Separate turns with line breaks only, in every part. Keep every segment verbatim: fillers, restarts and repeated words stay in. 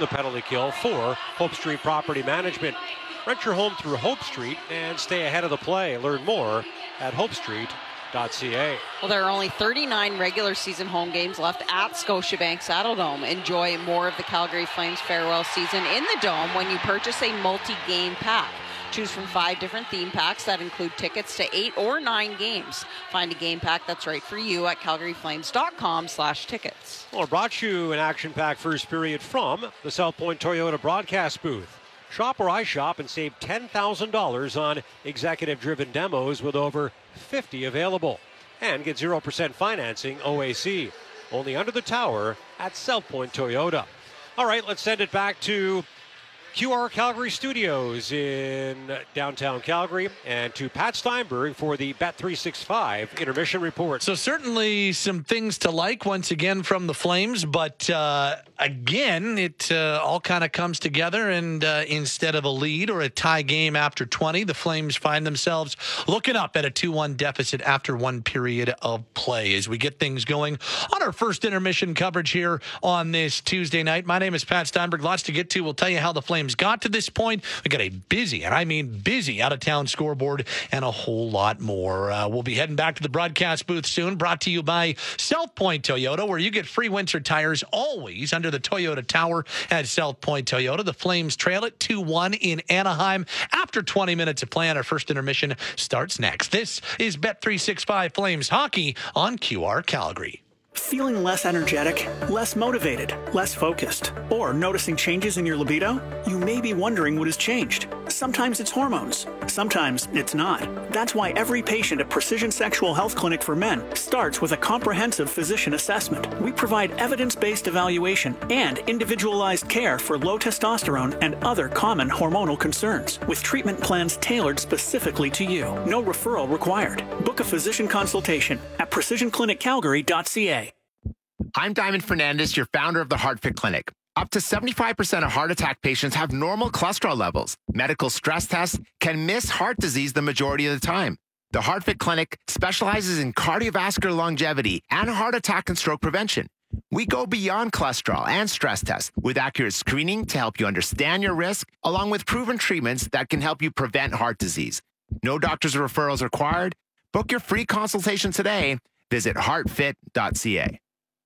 the penalty kill for Hope Street Property Management. Rent your home through Hope Street and stay ahead of the play. Learn more at hope street dot c a.
Well, there are only thirty-nine regular season home games left at Scotiabank Saddledome. Enjoy more of the Calgary Flames farewell season in the Dome when you purchase a multi-game pack. Choose from five different theme packs that include tickets to eight or nine games. Find a game pack that's right for you at calgary flames dot com slash tickets.
Well, I brought you an action-packed first period from the South Point Toyota broadcast booth. Shop where I shop and save ten thousand dollars on executive-driven demos with over fifty available. And get zero percent financing O A C. Only under the tower at South Point Toyota. All right, let's send it back to Q R Calgary Studios in downtown Calgary and to Pat Steinberg for the Bet three sixty-five intermission report.
So certainly some things to like once again from the Flames, but uh, again, it uh, all kind of comes together and uh, instead of a lead or a tie game after twenty, the Flames find themselves looking up at a two one deficit after one period of play as we get things going on our first intermission coverage here on this Tuesday night. My name is Pat Steinberg. Lots to get to. We'll tell you how the Flames got to this point. We got a busy, and I mean busy, out-of-town scoreboard and a whole lot more. Uh, we'll be heading back to the broadcast booth soon, brought to you by South Point Toyota, where you get free winter tires always under the Toyota Tower at South Point Toyota. The Flames trail it two one in Anaheim after twenty minutes of play, and our first intermission starts next. This is Bet three sixty-five Flames Hockey on Q R Calgary.
Feeling less energetic, less motivated, less focused, or noticing changes in your libido? You may be wondering what has changed. Sometimes it's hormones. Sometimes it's not. That's why every patient at Precision Sexual Health Clinic for Men starts with a comprehensive physician assessment. We provide evidence-based evaluation and individualized care for low testosterone and other common hormonal concerns, with treatment plans tailored specifically to you. No referral required. Book a physician consultation at precision clinic calgary dot c a.
I'm Diamond Fernandez, your founder of the HeartFit Clinic. Up to seventy-five percent of heart attack patients have normal cholesterol levels. Medical stress tests can miss heart disease the majority of the time. The HeartFit Clinic specializes in cardiovascular longevity and heart attack and stroke prevention. We go beyond cholesterol and stress tests with accurate screening to help you understand your risk, along with proven treatments that can help you prevent heart disease. No doctors or referrals required. Book your free consultation today. Visit heart fit dot c a.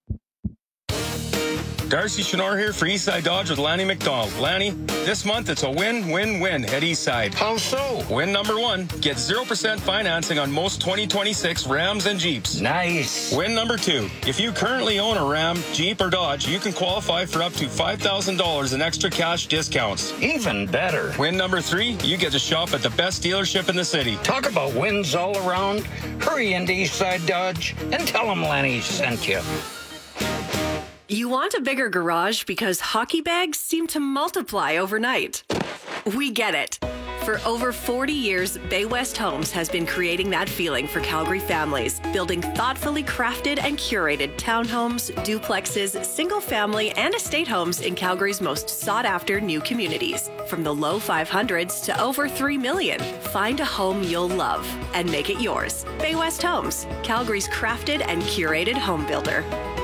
Darcy Chenor here for Eastside Dodge with Lanny McDonald. Lanny, this month it's a win-win-win at Eastside.
How so?
Win number one, get zero percent financing on most twenty twenty-six Rams and Jeeps.
Nice.
Win number two, if you currently own a Ram, Jeep, or Dodge, you can qualify for up to five thousand dollars in extra cash discounts.
Even better.
Win number three, you get to shop at the best dealership in the city.
Talk about wins all around. Hurry into Eastside Dodge and tell them Lanny sent you.
You want a bigger garage because hockey bags seem to multiply overnight. We get it. For over forty years, Bay West Homes has been creating that feeling for Calgary families, building thoughtfully crafted and curated townhomes, duplexes, single-family, and estate homes in Calgary's most sought-after new communities. From the low five hundreds to over three million, find a home you'll love and make it yours. Bay West Homes, Calgary's crafted and curated home builder.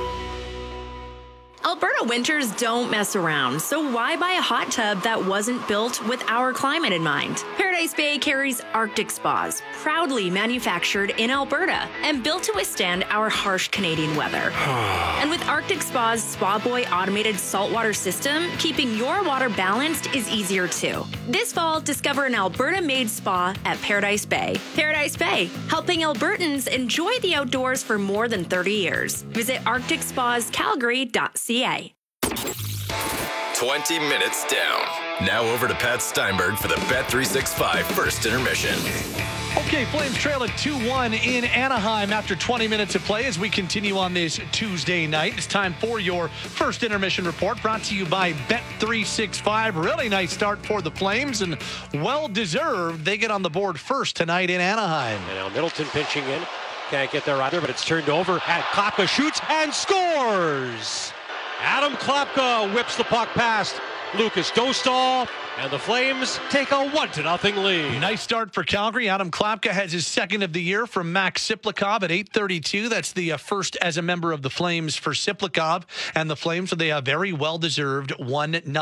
Alberta winters don't mess around, so why buy a hot tub that wasn't built with our climate in mind? Paradise Bay carries Arctic Spas, proudly manufactured in Alberta and built to withstand our harsh Canadian weather. And with Arctic Spa's Spa Boy automated saltwater system, keeping your water balanced is easier too. This fall, discover an Alberta-made spa at Paradise Bay. Paradise Bay, helping Albertans enjoy the outdoors for more than thirty years. Visit arctic spas calgary dot c a.
twenty minutes down. Now over to Pat Steinberg for the Bet three sixty-five first intermission.
Okay, Flames trail at two one in Anaheim after twenty minutes of play as we continue on this Tuesday night. It's time for your first intermission report brought to you by Bet three sixty-five. Really nice start for the Flames and well-deserved. They get on the board first tonight in Anaheim.
And now Middleton pinching in. Can't get there either, but it's turned over. And Klapka shoots and scores! Adam Klapka whips the puck past Lucas Dostal, and the Flames take a one to nothing lead.
Nice start for Calgary. Adam Klapka has his second of the year from Max Siplikov at eight thirty-two. That's the uh, first as a member of the Flames for Siplikov. And the Flames with a uh, very well-deserved one nothing